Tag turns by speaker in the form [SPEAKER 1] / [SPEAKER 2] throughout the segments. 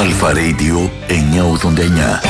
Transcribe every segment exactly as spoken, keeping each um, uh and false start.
[SPEAKER 1] Αλφα Radio εννιακόσια ογδόντα εννιά.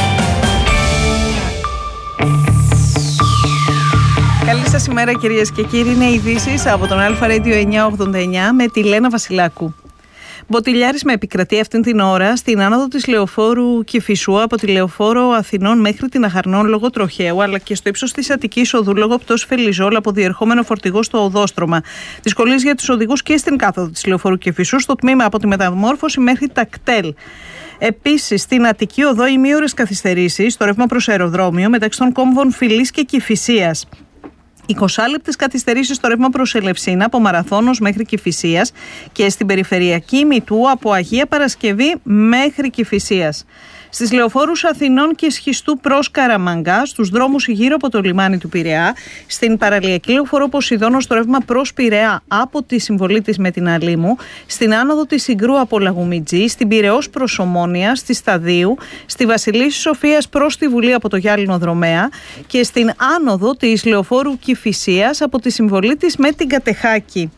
[SPEAKER 2] Καλή σας ημέρα κυρίες και κύριοι, είναι ειδήσεις από τον Αλφα Radio εννιακόσια ογδόντα εννιά με τη Λένα Βασιλάκου. Μποτιλιάρισμα επικρατεί αυτήν την ώρα στην άνοδο της Λεωφόρου Κηφισού από τη Λεωφόρο Αθηνών μέχρι την Αχαρνών λόγω τροχαίου, αλλά και στο ύψος της Αττικής οδού λόγω πτώσης Φελιζόλ από διερχόμενο φορτηγό στο οδόστρωμα. Δυσκολίες για τους οδηγούς και στην κάθοδο της Λεωφόρου Κηφισού, στο τμήμα από τη Μεταμόρφωση μέχρι τα κτέλ. Επίσης, στην Αττική οδό ημίωρες καθυστερήσεις στο ρεύμα προς αεροδρόμιο μεταξύ των κόμβων Φυλής και Κηφισίας. εικοσάλεπτες καθυστερήσεις στο ρεύμα προς Ελευσίνα από Μαραθώνος μέχρι Κηφισίας και στην περιφερειακή Μητού από Αγία Παρασκευή μέχρι Κηφισίας. Στις λεωφόρους Αθηνών και Σχιστού προς Καραμαγκά, στους δρόμους γύρω από το λιμάνι του Πειραιά, στην παραλιακή λεωφόρο Ποσειδώνος στο ρεύμα προς Πειραιά από τη συμβολή της με την Αλήμου, στην άνοδο της Συγκρού από Λαγουμιτζή, στην Πειραιώς προς Ομόνια, στη Σταδίου, στη Βασιλίσσης Σοφίας προς τη Βουλή από το Γυάλινο Δρομέα και στην άνοδο της λεωφόρου Κηφισίας από τη συμβολή της με την Κατεχάκη.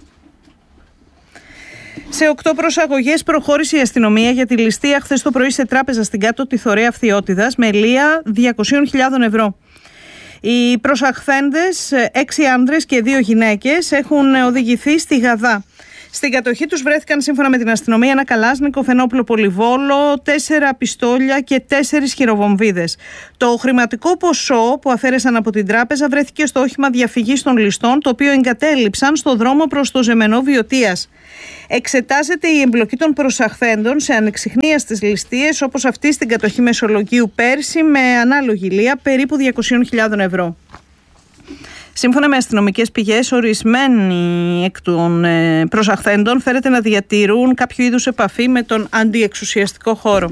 [SPEAKER 2] Σε οκτώ προσαγωγές προχώρησε η αστυνομία για τη ληστεία χθες το πρωί σε τράπεζα στην κάτω τη Θωρέα Φθιώτιδας με λία διακόσιες χιλιάδες ευρώ. Οι προσαχθέντες, έξι άνδρες και δύο γυναίκες, έχουν οδηγηθεί στη Γαδά. Στην κατοχή τους βρέθηκαν σύμφωνα με την αστυνομία ένα καλάσνικο, φαινόπλο πολυβόλο, τέσσερα πιστόλια και τέσσερις χειροβομβίδες. Το χρηματικό ποσό που αφαίρεσαν από την τράπεζα βρέθηκε στο όχημα διαφυγής των ληστών, το οποίο εγκατέλειψαν στο δρόμο προς το Ζεμενό Βιωτίας. Εξετάζεται η εμπλοκή των προσαχθέντων σε ανεξιχνίαστες ληστείες όπως αυτή στην κατοχή Μεσολογγίου πέρσι με ανάλογη λία περίπου διακόσιες χιλιάδες ευρώ. Σύμφωνα με αστυνομικές πηγές, ορισμένοι εκ των προσαχθέντων φέρεται να διατηρούν κάποιο είδους επαφή με τον αντιεξουσιαστικό χώρο.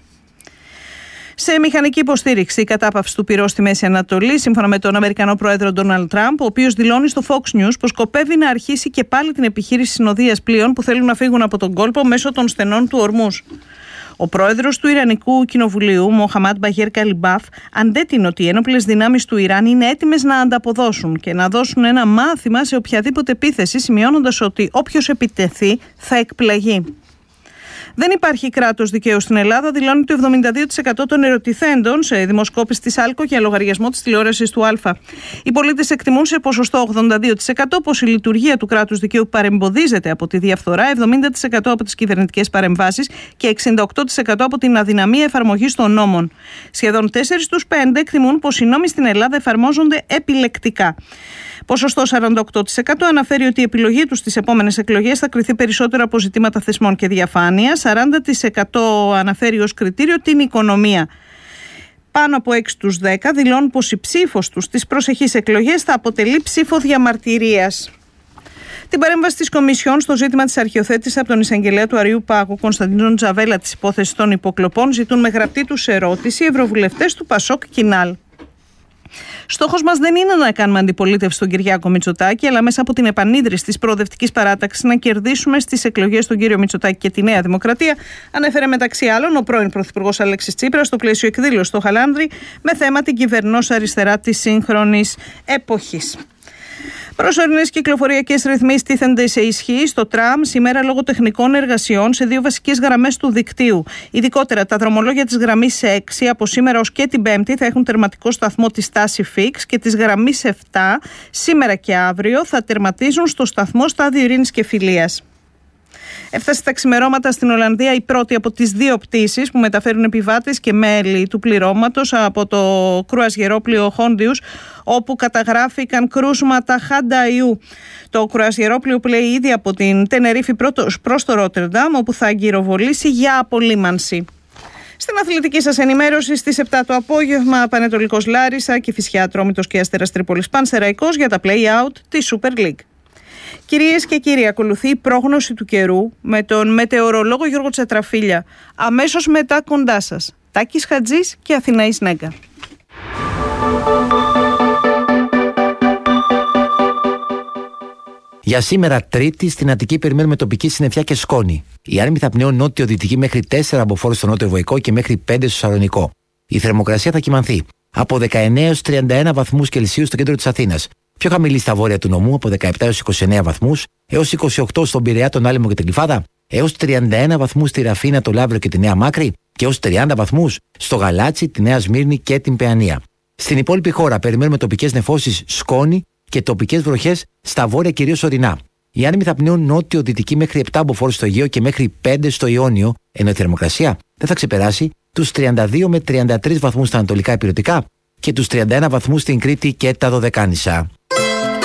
[SPEAKER 2] Σε μηχανική υποστήριξη, η κατάπαυση του πυρός στη Μέση Ανατολή, σύμφωνα με τον Αμερικανό πρόεδρο Ντόναλντ Τραμπ, ο οποίος δηλώνει στο Fox News πως σκοπεύει να αρχίσει και πάλι την επιχείρηση συνοδείας πλοίων που θέλουν να φύγουν από τον κόλπο μέσω των στενών του Ορμούς. Ο πρόεδρος του Ιρανικού Κοινοβουλίου, Μοχαμάντ Μπαγέρ Καλιμπάφ, αντέτεινε ότι οι ένοπλες δυνάμεις του Ιράν είναι έτοιμες να ανταποδώσουν και να δώσουν ένα μάθημα σε οποιαδήποτε επίθεση, σημειώνοντας ότι όποιος επιτεθεί θα εκπλαγεί. Δεν υπάρχει κράτος δικαίου στην Ελλάδα, δηλώνει το εβδομήντα δύο τοις εκατό των ερωτηθέντων σε δημοσκόπηση της ΑΛΚΟ για λογαριασμό της τηλεόρασης του Α. Οι πολίτες εκτιμούν σε ποσοστό ογδόντα δύο τοις εκατό πως η λειτουργία του κράτους δικαίου παρεμποδίζεται από τη διαφθορά, εβδομήντα τοις εκατό από τις κυβερνητικές παρεμβάσεις και εξήντα οκτώ τοις εκατό από την αδυναμία εφαρμογής των νόμων. Σχεδόν τέσσερις στους πέντε εκτιμούν πως οι νόμοι στην Ελλάδα εφαρμόζονται επιλεκτικά. Ποσοστό σαράντα οκτώ τοις εκατό αναφέρει ότι η επιλογή τους στις επόμενες εκλογές θα κριθεί περισσότερο από ζητήματα θεσμών και διαφάνειας. σαράντα τοις εκατό αναφέρει ως κριτήριο την οικονομία. Πάνω από έξι στους δέκα δηλώνουν πως η ψήφος τους στις προσεχείς εκλογές θα αποτελεί ψήφο διαμαρτυρίας. Την παρέμβαση της Κομισιόν στο ζήτημα της αρχιοθέτησης από τον εισαγγελέα του Αριού Πάγου, Κωνσταντίνο Τζαβέλα, της υπόθεσης των υποκλοπών, ζητούν με γραπτή τους ερώτηση οι ευρωβουλευτές του Πασόκ Κινάλ. Στόχος μας δεν είναι να κάνουμε αντιπολίτευση στον Κυριάκο Μητσοτάκη, αλλά μέσα από την επανίδρυση της προοδευτικής παράταξης να κερδίσουμε στις εκλογές τον κύριο Μητσοτάκη και τη Νέα Δημοκρατία, ανέφερε μεταξύ άλλων ο πρώην Πρωθυπουργός Αλέξης Τσίπρας στο πλαίσιο εκδήλωσης στο Χαλάνδρι με θέμα την κυβερνώσα αριστερά της σύγχρονης εποχής. Προσωρινές κυκλοφοριακές ρυθμίσεις τίθενται σε ισχύ στο τραμ σήμερα λόγω τεχνικών εργασιών σε δύο βασικές γραμμές του δικτύου. Ειδικότερα, τα δρομολόγια της γραμμής έξι από σήμερα ως και την Πέμπτη θα έχουν τερματικό σταθμό τη στάση Φίξ και της γραμμής επτά σήμερα και αύριο θα τερματίζουν στο σταθμό Στάδιο Ειρήνης και Φιλίας. Έφτασε τα ξημερώματα στην Ολλανδία η πρώτη από τις δύο πτήσεις που μεταφέρουν επιβάτες και μέλη του πληρώματος από το κρουαζιερόπλοιο Χόντιους, όπου καταγράφηκαν κρούσματα Χανταϊού. Το κρουαζιερόπλοιο πλέει ήδη από την Τενερίφη προς το Ρότερνταμ, όπου θα αγκυροβολήσει για απολύμανση. Στην αθλητική σας ενημέρωση, στις επτά το απόγευμα, Πανετολικός Λάρισα, Κηφισιά Ατρόμητος και Αστέρας Τρίπολης Πανσεραϊκός για τα play-out της Super League. Κυρίες και κύριοι, ακολουθεί η πρόγνωση του καιρού με τον μετεωρολόγο Γιώργο Τσατραφίλια. Αμέσως μετά κοντά σας, Τάκης Χατζής και Αθηναής Νέγκα.
[SPEAKER 3] Για σήμερα Τρίτη στην Αττική περιμένουμε τοπική συννεφιά και σκόνη. Η άνεμη θα πνέουν νότιο-δυτική μέχρι τέσσερα από φόρο στο νότιο Βοϊκό και μέχρι πέντε στο Σαλονικό. Η θερμοκρασία θα κυμανθεί από δεκαεννέα έως τριάντα ένα βαθμούς Κελσίου στο κέντρο της Αθήνας. Πιο χαμηλή στα βόρεια του νομού από δεκαεπτά έως είκοσι εννέα βαθμούς, έως είκοσι οκτώ στον Πειραιά, τον Άλυμο και την Γλυφάδα, έως τριάντα ένα βαθμούς στη Ραφίνα, το Λαύριο και τη Νέα Μάκρη, και έως τριάντα βαθμούς στο Γαλάτσι, τη Νέα Σμύρνη και την Παιανία. Στην υπόλοιπη χώρα περιμένουμε τοπικές νεφώσεις σκόνη και τοπικές βροχές στα βόρεια κυρίως ορεινά. Οι άνεμοι θα πνέουν νότιο-δυτική μέχρι επτά μποφόρ στο Αιγαίο και μέχρι πέντε στο Ιόνιο, ενώ η θερμοκρασία δεν θα ξεπεράσει τους τριάντα δύο με τριάντα τρεις βαθμούς στα ανατολικά ηπειρωτικά και τους τριάντα ένα βαθμούς στην Κρήτη και τα Δωδεκάνησα.